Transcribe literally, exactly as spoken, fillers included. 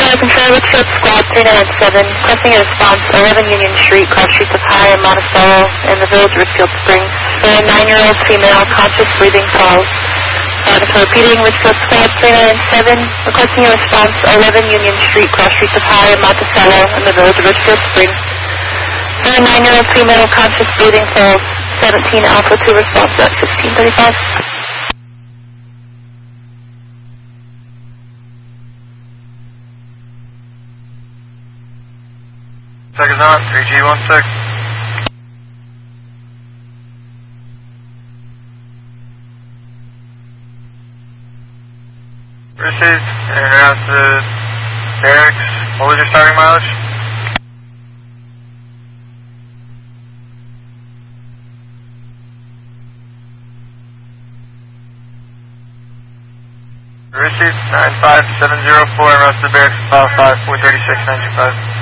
Control, Richfield Squad three nine seven, requesting a response, eleven Union Street, cross streets of High and Monticello in the village of Richfield Springs. For a nine-year-old female, conscious breathing falls. Uh, for repeating, Richfield Squad three nine seven, requesting a response, eleven Union Street, cross streets of High and Monticello in the village of Richfield Springs. For a nine-year-old female, conscious breathing falls. seventeen Alpha two response at sixteen thirty-five. Seconds on, three G one six. Received, and around to barracks. What was your starting mileage? Received, nine five seven zero four, and around to barracks, file five, four thirty-six, nine two five.